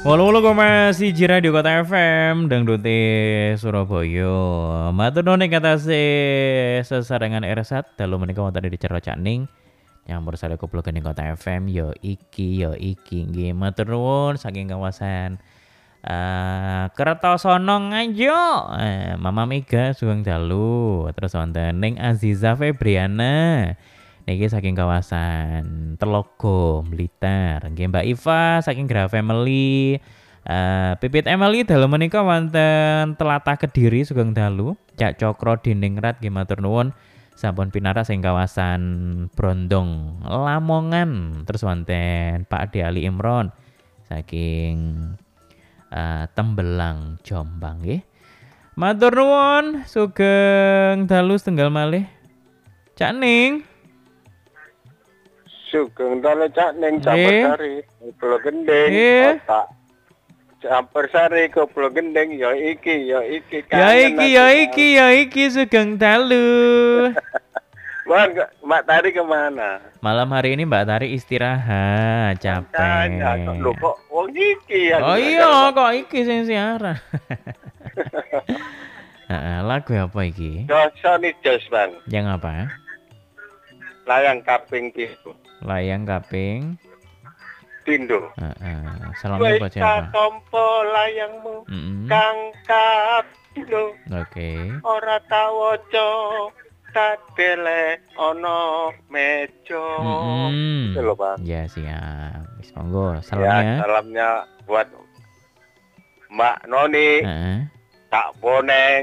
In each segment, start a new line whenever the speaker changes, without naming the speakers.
Masih Radio Kota FM Dangdute Surabaya. Matur nuwun ing atase sesarengan RS1 dalu menika wonten di Cero Cakning. Nyampur sale kupluk ing Kota FM ya iki nggih. Matur nuwun saking kawasan Kertosono Nganjuk. Mama Mega sugeng dalu. Terus wonten ning Aziza Febriana. Niki saking kawasan Telogo, Blitar. Nggih Mbak Iva saking Gra Family. Pipit Emily dalu menika wonten Telatah Kediri sugeng dalu. Cak Cokro Diningrat nggih matur nuwun. Sampun pinarak saking kawasan Brondong, Lamongan. Terus wonten Pak Ade Ali Imron saking Tembelang, Jombang nggih. Matur nuwun sugeng dalu setunggal malih. Cak Ning
Sugeng dalu Cak Ning Campersari, Pulau Gending, otak. Campersari ke Pulau Gending, ya iki.
Sugeng dalu.
Mbak Tari kemana?
Malam hari ini Mbak Tari istirahat, capek.
Loh kok wong iki ya?
Oh iya, kok iki sing siaran. Lagu apa iki?
Sony Josman.
Yang apa?
Layang kaping pitu.
Layang kaping
Tindo.
Salamnya buat siapa?
Tompo layangmu kang kapindo.
Oke.
Ora tawoco tadele ono mejo. Itu loh Pak.
Ya siap. Wis monggo salamnya.
Ya, salamnya buat Mbak Noni, Kak Boneng,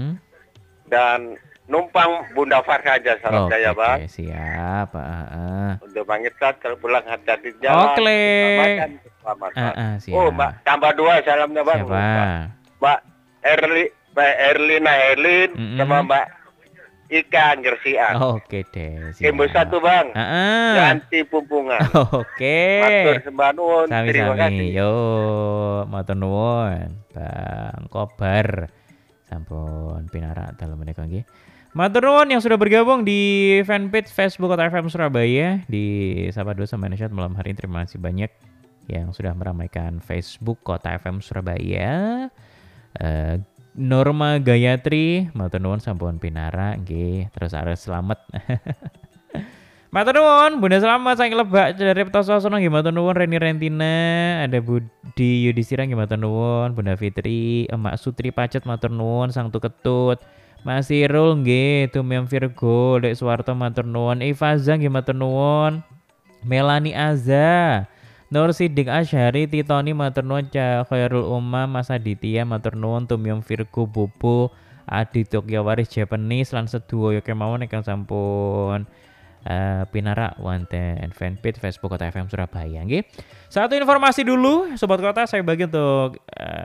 dan numpang Bunda Farha aja salam saya Pak.
Oke siap.
Untuk Bang Itat kalau pulang hati-hati di jalan.
Oke.
Selamat.
Siap.
Oh Mbak tambah 2 salamnya Bang.
Siapa?
Mbak Erlina Herlin sama Mbak Ika Gersian.
Oke deh.
Kimbo 1 Bang. Ganti pumpungan.
Oke.
Matur sembah nuwun. Terima kasih.
Yo, matur nuwun. Bang Kobar. Sampun pinarak dalam menika nggih. Matur nuwun yang sudah bergabung di fanpage Facebook Kota FM Surabaya di Sapa Dua sama Indonesia malam hari ini. Terima kasih banyak yang sudah meramaikan Facebook Kota FM Surabaya. Norma Gayatri, matur nuwun sampun pinarak nggih. Terus arep selamat. Matur nuwun, Bunda Selamat saking Lebak dari Petosono nggih matur nuwun. Reni Rentina, ada Budi Yudhistira nggih matur nuwun. Bunda Fitri, Emak Sutri Pacet matur nuwun. Sang Tuketut, Mas Irul nggih, Tumyam Virgo, Dek Suwarto matur nuwun. Ifaza nggih matur nuwun. Melani Aza, Nur Sidik Asyari, Titoni matur nuwun. Khairul Umam, Mas Aditya matur nuwun. Tumyam Virgo, Bobo, Adi Tokyo Waris Japanese lan sedaya kemawon ingkang sampun pinarak wonten fanpage Facebook Kota FM Surabaya nggih. Satu informasi dulu Sobat Kota saya bagi untuk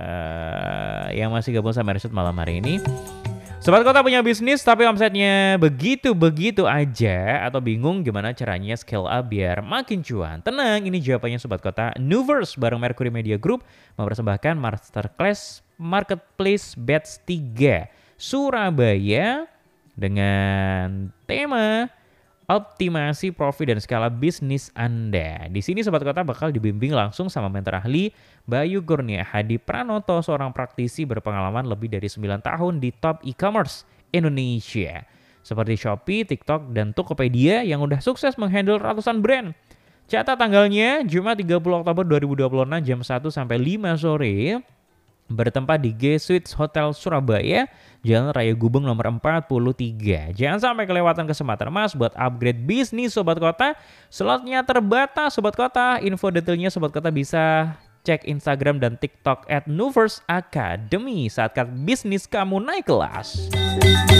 yang masih gabung sama Resut malam hari ini. Sobat Kota punya bisnis tapi omsetnya begitu-begitu aja atau bingung gimana caranya scale up biar makin cuan? Tenang, ini jawabannya Sobat Kota. Nuverse bareng Mercury Media Group mempersembahkan Masterclass Marketplace Batch 3 Surabaya dengan tema optimasi profit dan skala bisnis Anda. Di sini Sobat Kota bakal dibimbing langsung sama mentor ahli Bayu Kurnia Hadi Pranoto, seorang praktisi berpengalaman lebih dari 9 tahun di top e-commerce Indonesia. Seperti Shopee, TikTok, dan Tokopedia yang udah sukses menghandle ratusan brand. Catat tanggalnya Jumat 30 Oktober 2026 jam 1 sampai 5 sore. Bertempat di G Suites Hotel Surabaya, Jalan Raya Gubeng nomor 43. Jangan sampai kelewatan kesempatan emas buat upgrade bisnis Sobat Kota. Slotnya terbatas Sobat Kota. Info detailnya Sobat Kota bisa cek Instagram dan TikTok @Nuverse Academy saat bisnis kamu naik kelas.